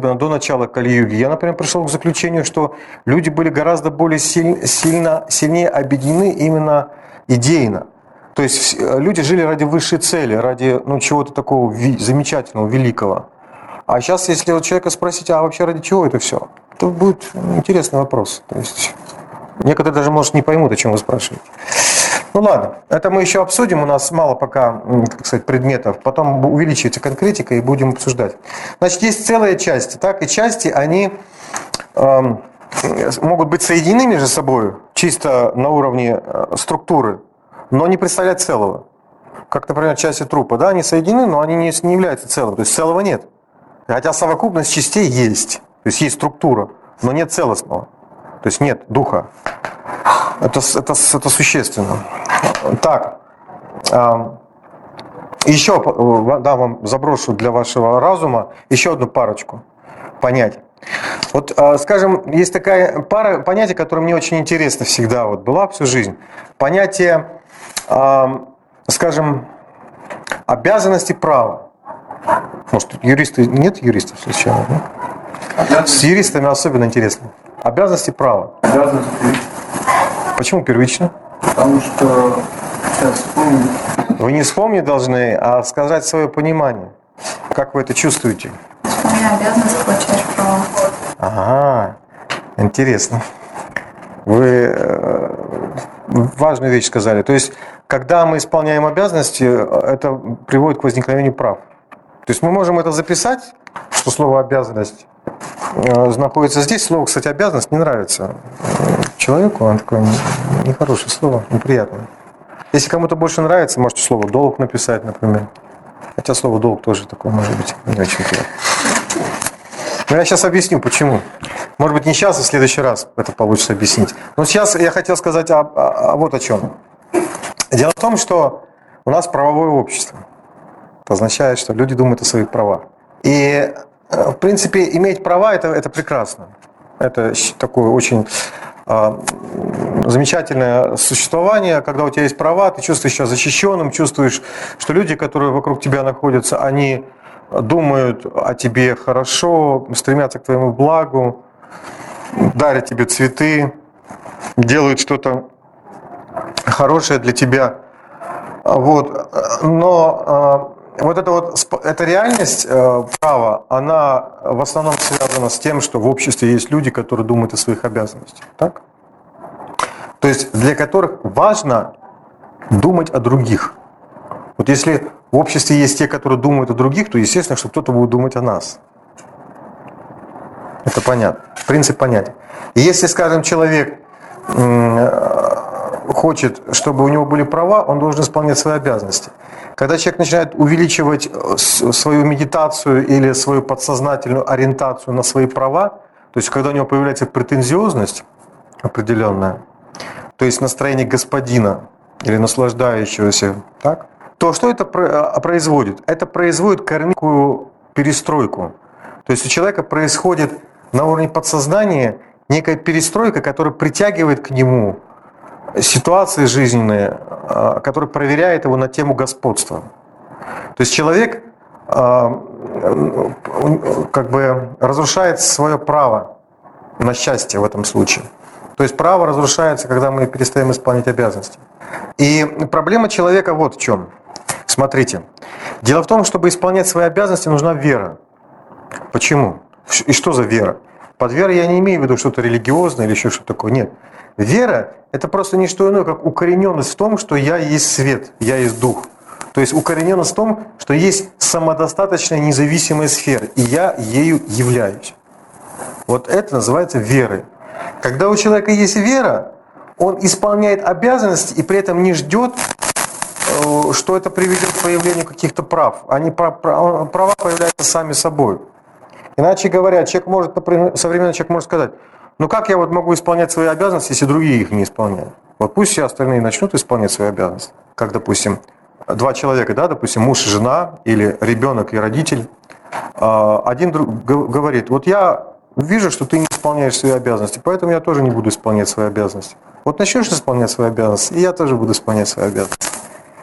особенно до начала Кали-юги, я, например, пришел к заключению, что люди были гораздо более сильнее объединены именно идейно. То есть люди жили ради высшей цели, ради чего-то такого замечательного, великого. А сейчас, если вот человека спросить, а вообще ради чего это все, то будет интересный вопрос. То есть некоторые даже, может, не поймут, о чем вы спрашиваете. Ну ладно, это мы еще обсудим, у нас мало пока, так сказать, предметов, потом увеличивается конкретика и будем обсуждать. Значит, есть целые части, так, и части, они могут быть соединены между собой чисто на уровне структуры, но не представлять целого. Как, например, части трупа, да, они соединены, но они не являются целым, то есть целого нет. Хотя совокупность частей есть, то есть есть структура, но нет целостного, то есть нет духа. Это существенно. Так, еще вам заброшу для вашего разума еще одну парочку понятий. Вот, скажем, есть такая пара понятий, которая мне очень интересна всегда, вот была всю жизнь. Понятие, скажем, обязанности права. Может, юристы, нет юристов случайно? Да? С юристами особенно интересно. Обязанности права. Обязанности первично. Почему первично? Потому что сейчас вспомнить. Вы не вспомнить должны, а сказать свое понимание. Как вы это чувствуете? Исполняя обязанность, получаешь право. Ага, интересно. Вы важную вещь сказали. То есть, когда мы исполняем обязанности, это приводит к возникновению прав. То есть мы можем это записать, что слово «обязанность» находится здесь. Слово, кстати, «обязанность» не нравится человеку, оно такое нехорошее слово, неприятное. Если кому-то больше нравится, можете слово «долг» написать, например. Хотя слово «долг» тоже такое может быть не очень приятно. Но я сейчас объясню, почему. Может быть, не сейчас, а в следующий раз это получится объяснить. Но сейчас я хотел сказать вот о чем. Дело в том, что у нас правовое общество. Это означает, что люди думают о своих правах. И, в принципе, иметь права – это прекрасно. Это такое очень замечательное существование, когда у тебя есть права, ты чувствуешь себя защищенным, чувствуешь, что люди, которые вокруг тебя находятся, они думают о тебе хорошо, стремятся к твоему благу, дарят тебе цветы, делают что-то хорошее для тебя. Вот. Но вот эта реальность права, она в основном связана с тем, что в обществе есть люди, которые думают о своих обязанностях. Так? То есть для которых важно думать о других. Вот если в обществе есть те, которые думают о других, то естественно, что кто-то будет думать о нас. Это понятно. Принцип понятен. И если, скажем, человек хочет, чтобы у него были права, он должен исполнять свои обязанности. Когда человек начинает увеличивать свою медитацию или свою подсознательную ориентацию на свои права, то есть когда у него появляется претензиозность определенная, то есть настроение господина или наслаждающегося, так, то что это производит? Это производит кармическую перестройку. То есть у человека происходит на уровне подсознания некая перестройка, которая притягивает к нему ситуации жизненные, которые проверяют его на тему господства. То есть человек как бы разрушает свое право на счастье в этом случае. То есть право разрушается, когда мы перестаем исполнять обязанности. И проблема человека вот в чем. Смотрите. Дело в том, чтобы исполнять свои обязанности, нужна вера. Почему? И что за вера? Под верой я не имею в виду что-то религиозное или еще что-то такое. Нет. Вера – это просто не что иное, как укорененность в том, что я есть свет, я есть дух. То есть укорененность в том, что есть самодостаточная независимая сфера, и я ею являюсь. Вот это называется верой. Когда у человека есть вера, он исполняет обязанности и при этом не ждет, что это приведет к появлению каких-то прав. Права появляются сами собой. Иначе говоря, человек может, например, современный человек может сказать: ну как я вот могу исполнять свои обязанности, если другие их не исполняют? Вот пусть все остальные начнут исполнять свои обязанности. Как, допустим, два человека, да, допустим, муж и жена, или ребенок и родитель. Один говорит: вот я вижу, что ты не исполняешь свои обязанности, поэтому я тоже не буду исполнять свои обязанности. Вот начнешь исполнять свои обязанности, и я тоже буду исполнять свои обязанности.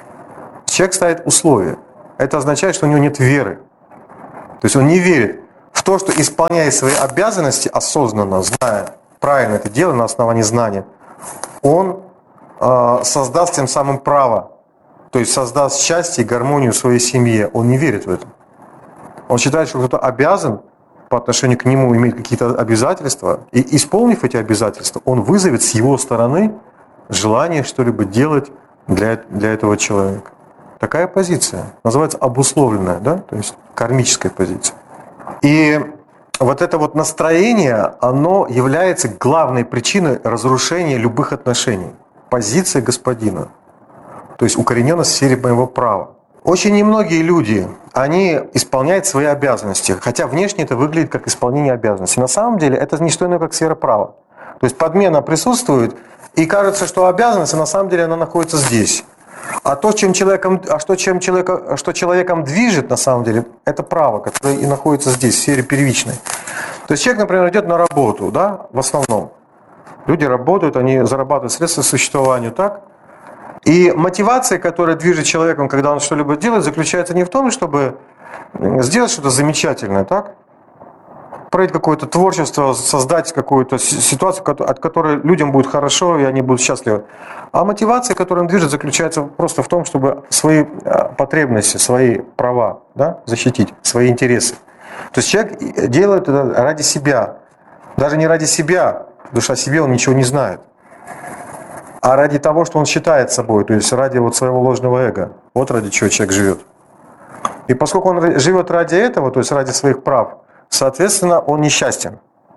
Человек ставит условия. Это означает, что у него нет веры. То есть он не верит, в то, что исполняя свои обязанности осознанно, зная, правильно это дело на основании знания, он создаст тем самым право, то есть создаст счастье и гармонию в своей семье. Он не верит в это. Он считает, что кто-то обязан по отношению к нему иметь какие-то обязательства, и, исполнив эти обязательства, он вызовет с его стороны желание что-либо делать для этого человека. Такая позиция называется обусловленная, да? То есть кармическая позиция. И вот это вот настроение, оно является главной причиной разрушения любых отношений. Позиция господина, то есть укорененность в сфере моего права. Очень немногие люди, они исполняют свои обязанности, хотя внешне это выглядит как исполнение обязанностей. На самом деле это не что иное, как сфера права. То есть подмена присутствует, и кажется, что обязанность, а на самом деле она находится здесь. Что человеком движет, на самом деле, это право, которое и находится здесь, в сфере первичной. То есть человек, например, идет на работу, да, в основном. Люди работают, они зарабатывают средства к существованию, так? И мотивация, которая движет человеком, когда он что-либо делает, заключается не в том, чтобы сделать что-то замечательное, так? Проявить какое-то творчество, создать какую-то ситуацию, от которой людям будет хорошо, и они будут счастливы. А мотивация, которая им движет, заключается просто в том, чтобы свои потребности, свои права, да, защитить, свои интересы. То есть человек делает это ради себя. Даже не ради себя, потому что о себе он ничего не знает. А ради того, что он считает собой, то есть ради вот своего ложного эго. Вот ради чего человек живет. И поскольку он живет ради этого, то есть ради своих прав, соответственно, он несчастен.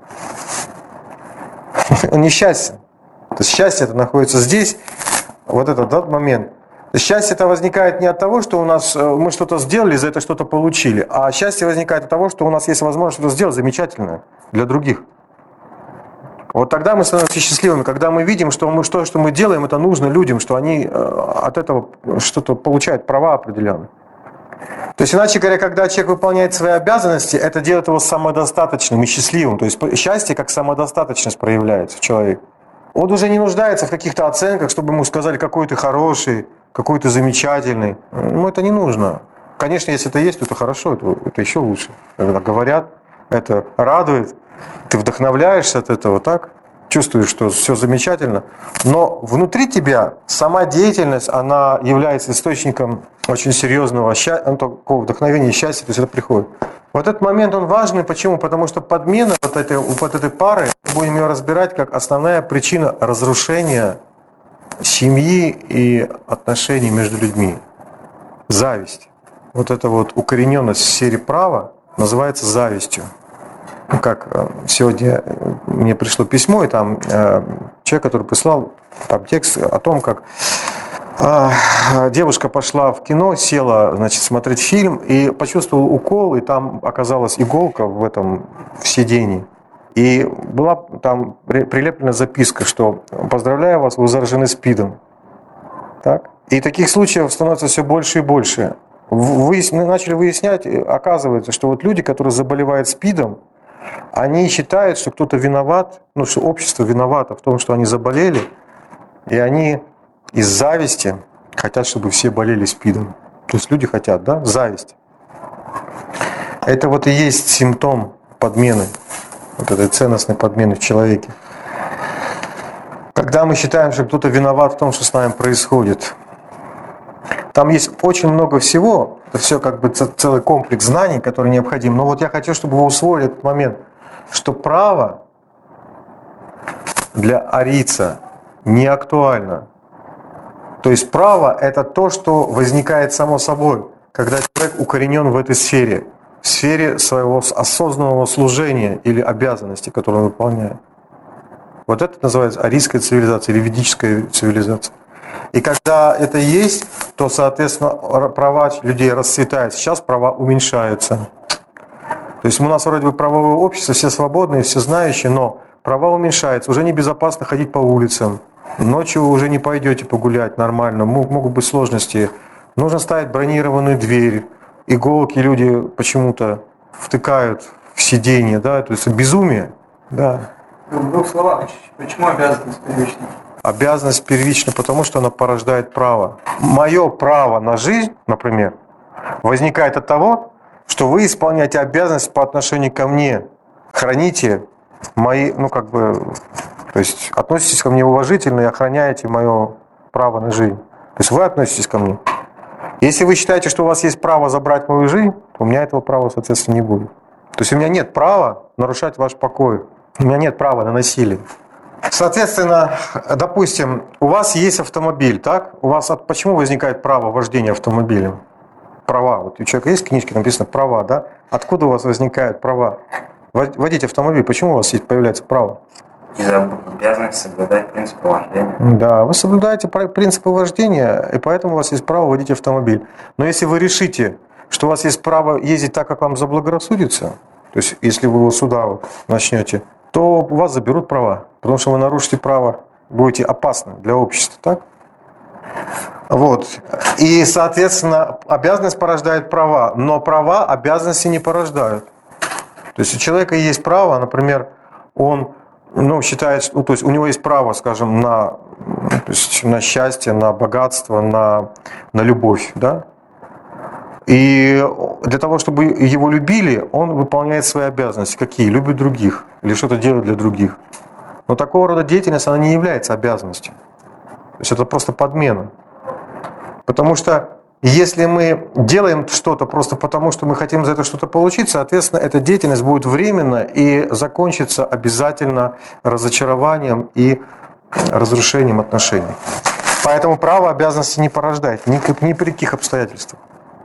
Он несчастен. То есть счастье это находится здесь, вот этот момент. Счастье это возникает не от того, что мы что-то сделали, за это что-то получили, а счастье возникает от того, что у нас есть возможность что-то сделать замечательное для других. Вот тогда мы становимся счастливыми, когда мы видим, что что мы делаем, это нужно людям, что они от этого что-то получают, права определенные. То есть, иначе говоря, когда человек выполняет свои обязанности, это делает его самодостаточным и счастливым. То есть счастье как самодостаточность проявляется в человеке. Он уже не нуждается в каких-то оценках, чтобы ему сказали, какой ты хороший, какой ты замечательный. Ему это не нужно. Конечно, если это есть, то это хорошо, это еще лучше. Когда говорят, это радует, ты вдохновляешься от этого, так? Чувствуешь, что все замечательно. Но внутри тебя сама деятельность, она является источником очень серьезного такого вдохновения и счастья, то есть это приходит. Вот этот момент, он важный. Почему? Потому что подмена вот этой пары, мы будем ее разбирать как основная причина разрушения семьи и отношений между людьми. Зависть. Вот эта вот укорененность в сфере права называется завистью. Как сегодня мне пришло письмо, и там человек, который прислал там текст о том, как девушка пошла в кино, села, значит, смотреть фильм и почувствовала укол, и там оказалась иголка в сидении. И была там прилеплена записка, что «Поздравляю вас, вы заражены СПИДом». Так? И таких случаев становится все больше и больше. Начали выяснять, оказывается, что вот люди, которые заболевают СПИДом, они считают, что кто-то виноват, что общество виновато в том, что они заболели, и они из зависти хотят, чтобы все болели СПИДом. То есть люди хотят, да, зависть. Это вот и есть симптом подмены, вот этой ценностной подмены в человеке. Когда мы считаем, что кто-то виноват в том, что с нами происходит, там есть очень много всего, это все как бы целый комплекс знаний, который необходим. Но вот я хочу, чтобы вы усвоили этот момент, что право для арийца не актуально. То есть право – это то, что возникает само собой, когда человек укоренен в этой сфере, в сфере своего осознанного служения или обязанности, которую он выполняет. Вот это называется арийская цивилизация или ведическая цивилизация. И когда это есть, то, соответственно, права людей расцветают. Сейчас права уменьшаются. То есть у нас вроде бы правовое общество, все свободные, все знающие, но права уменьшаются. Уже небезопасно ходить по улицам. Ночью вы уже не пойдете погулять нормально, могут быть сложности. Нужно ставить бронированную дверь. Иголки люди почему-то втыкают в сиденье, да, то есть безумие. Да. В двух словах, почему обязанность первична? Обязанность первична, потому что она порождает право. Мое право на жизнь, например, возникает от того, что вы исполняете обязанность по отношению ко мне. Храните мои, то есть относитесь ко мне уважительно и охраняете мое право на жизнь. То есть вы относитесь ко мне. Если вы считаете, что у вас есть право забрать мою жизнь, то у меня этого права, соответственно, не будет. То есть у меня нет права нарушать ваш покой. У меня нет права на насилие. Соответственно, допустим, у вас есть автомобиль, так? Почему возникает право вождения автомобилем? Права. Вот у человека есть в книжке написано права, да? Откуда у вас возникают права? Водить автомобиль, почему у вас появляется право? Из-за обязанности соблюдать принципы вождения. Да, вы соблюдаете принципы вождения, и поэтому у вас есть право водить автомобиль. Но если вы решите, что у вас есть право ездить так, как вам заблагорассудится, то есть если вы сюда начнете, то у вас заберут права, потому что вы нарушите право, будете опасны для общества, так? Вот. И, соответственно, обязанность порождает права, но права обязанности не порождают. То есть у человека есть право, например, он считает, то есть у него есть право, скажем, на счастье, на богатство, на любовь, да? И для того, чтобы его любили, он выполняет свои обязанности. Какие? Любит других или что-то делает для других. Но такого рода деятельность, она не является обязанностью. То есть это просто подмена. Потому что если мы делаем что-то просто потому, что мы хотим за это что-то получить, соответственно, эта деятельность будет временна и закончится обязательно разочарованием и разрушением отношений. Поэтому право обязанности не порождает ни при каких обстоятельствах.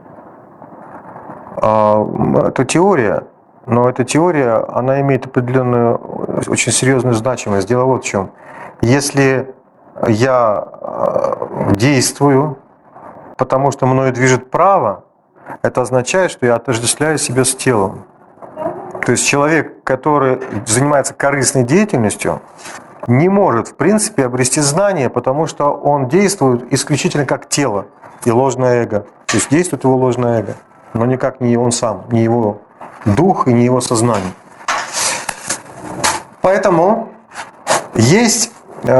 Это теория, но эта теория, она имеет определенную, очень серьезную значимость. Дело вот в чем. Если я действую, потому что мною движет право, это означает, что я отождествляю себя с телом. То есть человек, который занимается корыстной деятельностью, не может, в принципе, обрести знания, потому что он действует исключительно как тело и ложное эго. То есть действует его ложное эго, но никак не он сам, не его дух и не его сознание. Поэтому есть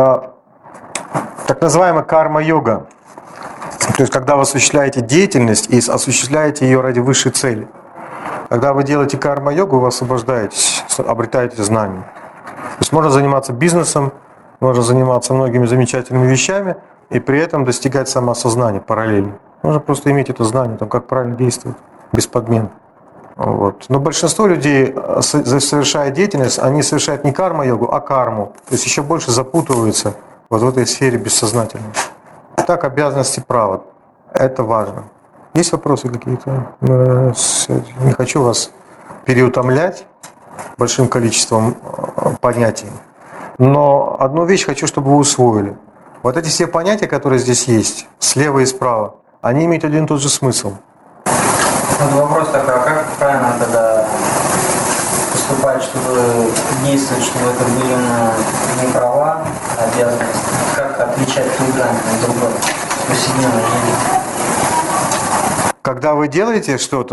так называемая карма-йога. То есть, когда вы осуществляете деятельность и осуществляете ее ради высшей цели. Когда вы делаете карма-йогу, вы освобождаетесь, обретаете знания. То есть, можно заниматься бизнесом, можно заниматься многими замечательными вещами и при этом достигать самоосознания параллельно. Можно просто иметь это знание, как правильно действовать, без подмен. Вот. Но большинство людей, совершая деятельность, они совершают не карма-йогу, а карму. То есть, еще больше запутываются в этой сфере бессознательной. Так, обязанности права. Это важно. Есть вопросы какие-то? Не хочу вас переутомлять большим количеством понятий. Но одну вещь хочу, чтобы вы усвоили. Вот эти все понятия, которые здесь есть, слева и справа, они имеют один и тот же смысл. Вот вопрос такой, а как правильно тогда поступать, чтобы действовать, чтобы это были не права, а обязанности? Как отличать ту грань от другой в повседневной жизни? Когда вы делаете что-то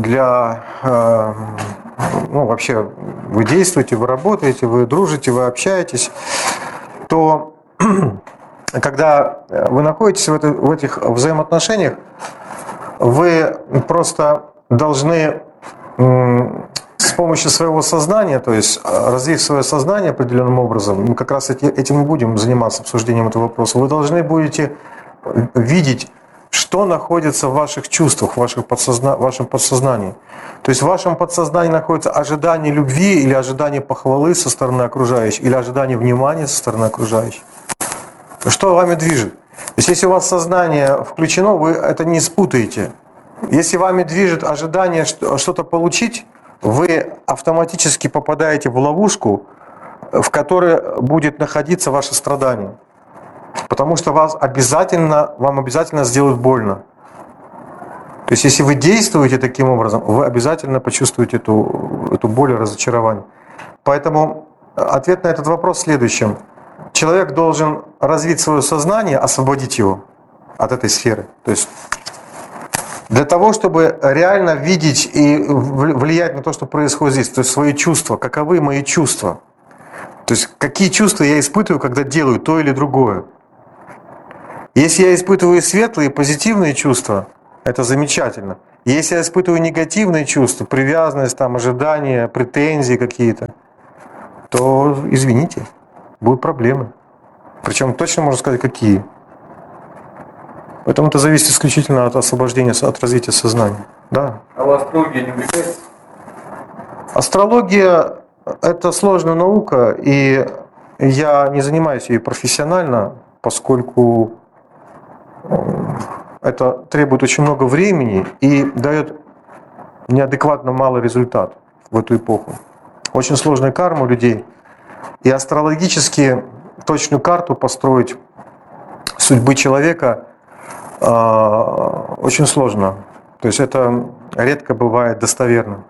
вообще вы действуете, вы работаете, вы дружите, вы общаетесь, то когда вы находитесь в этих взаимоотношениях, вы просто должны с помощью своего сознания, то есть развив свое сознание определенным образом, мы как раз этим и будем заниматься обсуждением этого вопроса, вы должны будете видеть, что находится в ваших чувствах, в вашем подсознании. То есть в вашем подсознании находится ожидание любви или ожидание похвалы со стороны окружающих, или ожидание внимания со стороны окружающих. Что вами движет? То есть если у вас сознание включено, вы это не спутаете. Если вами движет ожидание что-то получить, вы автоматически попадаете в ловушку, в которой будет находиться ваше страдание. Потому что вам обязательно сделают больно. То есть если вы действуете таким образом, вы обязательно почувствуете эту боль и разочарование. Поэтому ответ на этот вопрос в следующем. Человек должен развить свое сознание, освободить его от этой сферы. То есть для того, чтобы реально видеть и влиять на то, что происходит здесь, то есть свои чувства, каковы мои чувства. То есть какие чувства я испытываю, когда делаю то или другое. Если я испытываю светлые, позитивные чувства, это замечательно. Если я испытываю негативные чувства, привязанность, там, ожидания, претензии какие-то, то, извините, будут проблемы. Причем точно можно сказать, какие. Поэтому это зависит исключительно от освобождения, от развития сознания. Да. А у астрологии не увлекается? Астрология – это сложная наука, и я не занимаюсь ею профессионально, поскольку это требует очень много времени и дает неадекватно малый результат в эту эпоху. Очень сложная карма у людей. И астрологически точную карту построить судьбы человека очень сложно. То есть это редко бывает достоверно.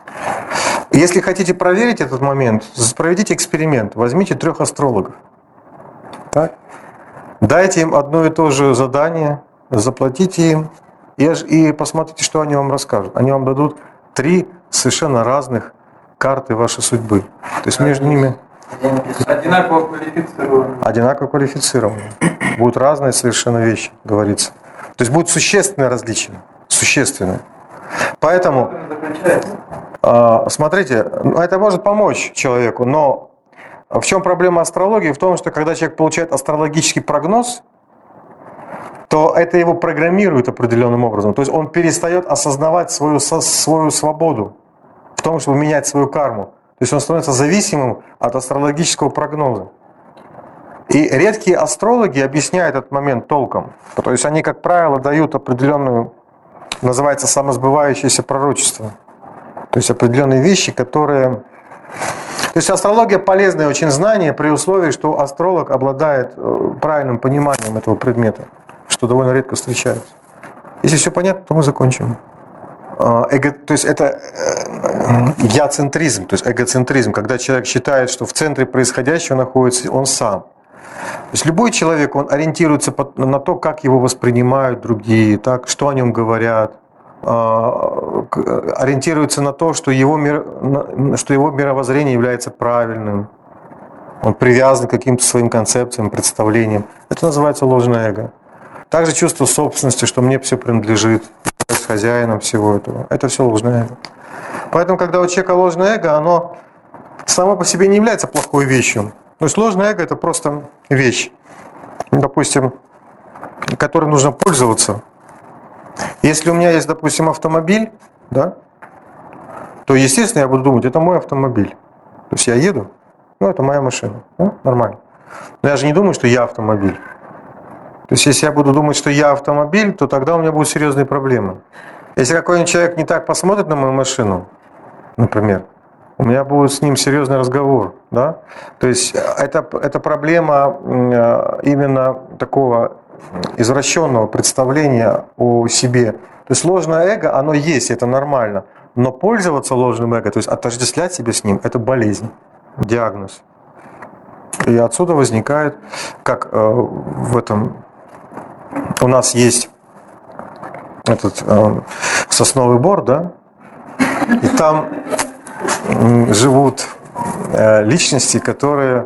Если хотите проверить этот момент, проведите эксперимент. Возьмите 3 астрологов. Так? Дайте им одно и то же задание, заплатите им и посмотрите, что они вам расскажут. Они вам дадут 3 совершенно разных карты вашей судьбы. То есть между ними Одинаково квалифицированы. одинаково квалифицированы. Будут разные совершенно вещи, говорится. То есть будут существенные различия. Существенные. Поэтому, смотрите, это может помочь человеку, но в чем проблема астрологии? В том, что когда человек получает астрологический прогноз, то это его программирует определенным образом. То есть он перестает осознавать свою свободу в том, чтобы менять свою карму. То есть он становится зависимым от астрологического прогноза. И редкие астрологи объясняют этот момент толком. То есть они, как правило, дают определенную, называется, самосбывающееся пророчество. То есть определенные вещи, которые... То есть астрология полезное очень знание при условии, что астролог обладает правильным пониманием этого предмета, что довольно редко встречается. Если все понятно, то мы закончим. То есть это я-центризм, то есть эгоцентризм, когда человек считает, что в центре происходящего находится он сам. То есть любой человек, он ориентируется на то, как его воспринимают другие, так, что о нем говорят, ориентируется на то, что его мировоззрение является правильным. Он привязан к каким-то своим концепциям, представлениям. Это называется ложное эго. Также чувство собственности, что мне все принадлежит, я с хозяином всего этого. Это все ложное эго. Поэтому, когда у человека ложное эго, оно само по себе не является плохой вещью. То есть ложное эго – это просто вещь, допустим, которой нужно пользоваться. Если у меня есть, допустим, автомобиль, да, то, естественно, я буду думать, это мой автомобиль. То есть я еду, это моя машина, нормально. Но я же не думаю, что я автомобиль. То есть если я буду думать, что я автомобиль, то тогда у меня будут серьезные проблемы. Если какой-нибудь человек не так посмотрит на мою машину, например, у меня будет с ним серьезный разговор. Да? То есть это проблема именно такого извращенного представления о себе. То есть ложное эго, оно есть, это нормально. Но пользоваться ложным эго, то есть отождествлять себя с ним, это болезнь, диагноз. И отсюда возникает, как в этом... У нас есть этот сосновый бор, да? И там живут личности, которые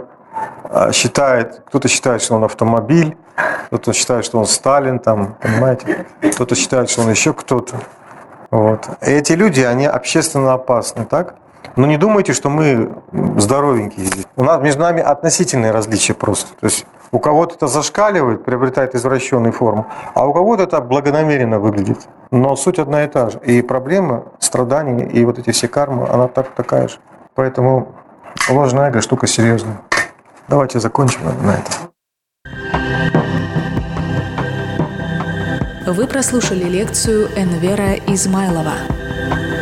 кто-то считает, что он автомобиль, кто-то считает, что он Сталин, там, понимаете? Кто-то считает, что он еще кто-то. Вот. И эти люди, они общественно опасны, так? Но не думайте, что мы здоровенькие. У нас между нами относительные различия просто. То есть у кого-то это зашкаливает, приобретает извращенную форму, а у кого-то это благонамеренно выглядит. Но суть одна и та же. И проблема, страдания и вот эти все кармы, она такая же. Поэтому ложное эго штука серьезная. Давайте закончим на этом. Вы прослушали лекцию Энвера Измайлова.